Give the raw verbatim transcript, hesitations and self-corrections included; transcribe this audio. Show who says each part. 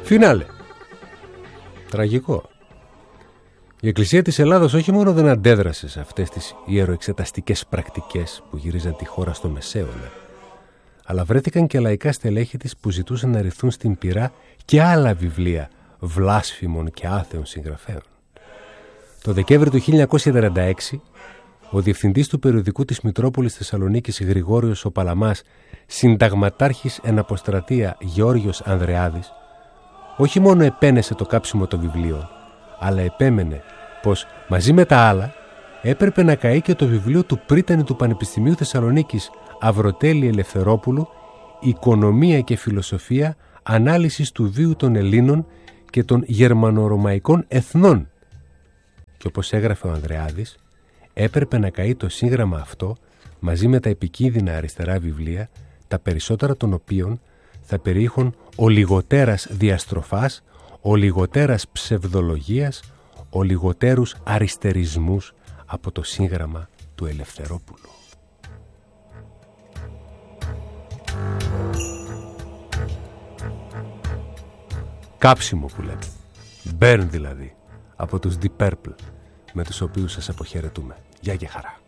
Speaker 1: Φινάλε. Τραγικό. Η Εκκλησία της Ελλάδος όχι μόνο δεν αντέδρασε σε αυτές τις ιεροεξεταστικές πρακτικές που γυρίζαν τη χώρα στο Μεσαίωνα, αλλά βρέθηκαν και λαϊκά στελέχη της που ζητούσαν να ρηθούν στην πυρά και άλλα βιβλία βλάσφημων και άθεων συγγραφέων. Το Δεκέμβρη του χίλια εννιακόσια τριάντα έξι, ο διευθυντής του περιοδικού της Μητρόπολης Θεσσαλονίκης Γρηγόριος ο Παλαμάς, συνταγματάρχης εν αποστρατεία Γεώργιος Ανδρεάδης, όχι μόνο επένεσε το κάψιμο των βιβλίων, αλλά επέμενε πως μαζί με τα άλλα έπρεπε να καεί και το βιβλίο του πρίτανη του Πανεπιστημίου Θεσσαλονίκης Αυροτέλη Ελευθερόπουλου «Οικονομία και φιλοσοφία ανάλυσης του βίου των Ελλήνων και των γερμανορωμαϊκών εθνών». Και όπως έγραφε ο Ανδρεάδης, έπρεπε να καεί το σύγγραμμα αυτό μαζί με τα επικίνδυνα αριστερά βιβλία, τα περισσότερα των οποίων θα περιείχουν ο λιγοτέρας διαστροφάς, ο λιγοτέρας ψευδολογίας, ο λιγοτέρους αριστερισμούς από το σύγγραμμα του Ελευθερόπουλου. Κάψιμο που λέμε. Burn δηλαδή, από τους Deep Purple, με τους οποίους σας αποχαιρετούμε. Γεια και χαρά.